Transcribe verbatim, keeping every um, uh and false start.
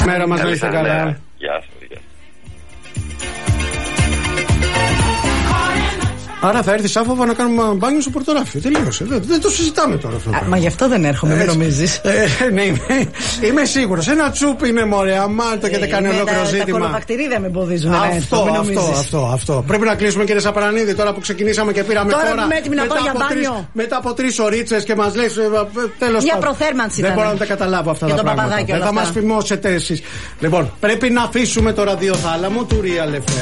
Καλημέρα μας, να είστε καλά. Γεια σας. Άρα θα έρθει Σάφοβα να κάνουμε μπάνιο στο Πορτοράφιο. Τελείωσε. Δεν, δεν το συζητάμε τώρα αυτό. Α, μα γι' αυτό δεν έρχομαι, μην νομίζεις. Ε, ναι, είμαι, είμαι σίγουρος. Ένα τσουπ είναι μωρέ. Αμάν το έχετε κάνει ολόκληρο ζήτημα. Τα κολοβακτηρίδια με εμποδίζουν. Αυτό, αυτό, αυτό, αυτό, αυτό. Πρέπει να κλείσουμε, κύριε Σαπρανίδη, τώρα που ξεκινήσαμε και πήραμε τώρα. Τώρα είμαι έτοιμη να πάω για μπάνιο. Μετά από τρεις ωρίτσες και μας λες τέλος. Μια προθέρμανση. Δεν μπορώ να τα καταλάβω αυτά τα πράγματα. Δεν θα μας φημώσετε εσείς. Λοιπόν, πρέπει να αφήσουμε το ραδιοθάλαμο του Real εφ εμ.